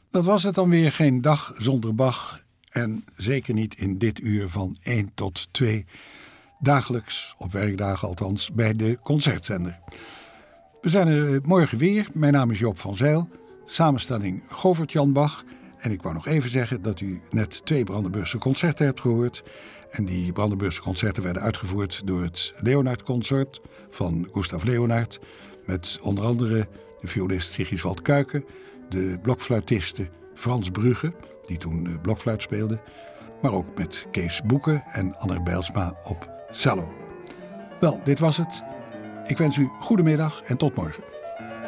Dat was het dan weer, geen dag zonder Bach. En zeker niet in dit uur van 1 tot 2. Dagelijks, op werkdagen althans, bij de Concertzender. We zijn er morgen weer. Mijn naam is Joop van Zijl. Samenstelling Govert-Jan Bach. En ik wou nog even zeggen dat u net 2 Brandenburgse concerten hebt gehoord. En die Brandenburgse concerten werden uitgevoerd door het Leonard Consort van Gustav Leonard. Met onder andere de violist Sigiswald Kuijken, de blokfluitiste Frans Brugge, die toen blokfluit speelde. Maar ook met Kees Boeken en Anner Bijlsma op cello. Wel, dit was het. Ik wens u goedemiddag en tot morgen.